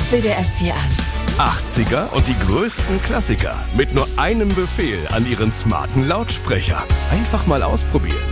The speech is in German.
WDR 4 an. 80er und die größten Klassiker mit nur einem Befehl an Ihren smarten Lautsprecher. Einfach mal ausprobieren.